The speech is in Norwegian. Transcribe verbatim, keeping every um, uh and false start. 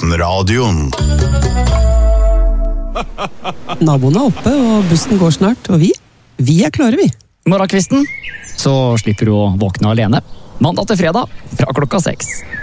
Aftenradioen. Naboen er oppe, og bussen går snart, og vi, vi er klare, vi. Morgenkvisten, så slipper du å våkne alene. Mandag til fredag, fra klokka seks.